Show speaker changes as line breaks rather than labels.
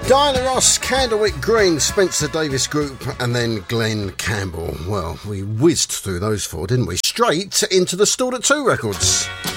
Diana Ross, Candlewick Green, Spencer Davis Group, and then Glenn Campbell. Well, we whizzed through those four, didn't we? Straight into the Stalled at 2 records.